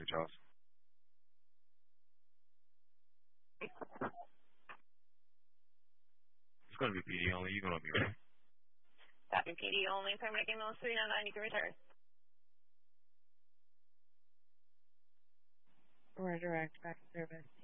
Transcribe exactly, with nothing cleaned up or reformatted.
Charles. It's going to be P D only. You're going to be right. Copy P D only. Permanent email three nine nine. You can return. Redirect back to service.